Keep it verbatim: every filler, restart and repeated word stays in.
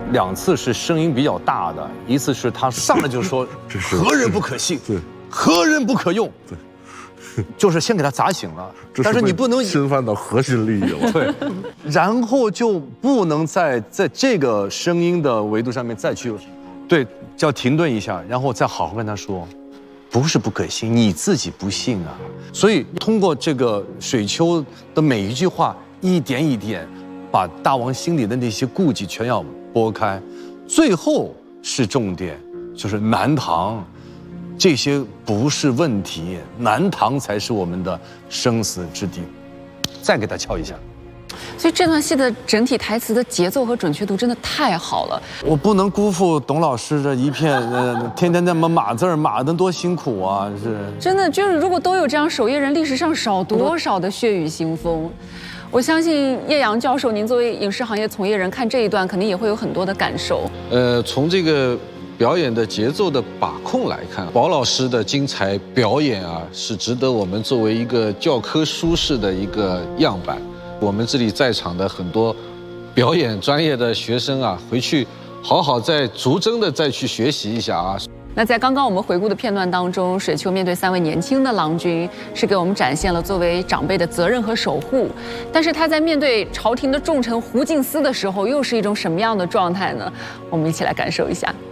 两次是声音比较大的，一次是他上来就说何人不可信， 对， 何人不可用， 对。 就是先给他砸醒了，但是你不能侵犯到核心利益了。 对，然后就不能在在这个声音的维度上面再去，对，叫停顿一下，然后再好好跟他说，不是不可信，你自己不信啊。所以通过这个水丘的每一句话，一点一点，把大王心里的那些顾忌全要拨开，最后是重点，就是南唐。这些不是问题，南唐才是我们的生死之地。再给他敲一下。 所以这段戏的整体台词的节奏和准确度真的太好了。 我不能辜负董老师这一片，呃，天天那么码字儿码得多辛苦啊！是。真的就是，如果都有这样守夜人，历史上少多少的血雨腥风。我相信叶阳教授，您作为影视行业从业人，看这一段肯定也会有很多的感受。 呃，从这个。表演的节奏的把控来看，宝老师的精彩表演啊，是值得我们作为一个教科书式的一个样板。我们这里在场的很多表演专业的学生啊，回去好好再逐帧的再去学习一下啊。 那在刚刚我们回顾的片段当中，水丘面对三位年轻的郎君，是给我们展现了作为长辈的责任和守护。但是他在面对朝廷的重臣胡敬思的时候，又是一种什么样的状态呢？我们一起来感受一下。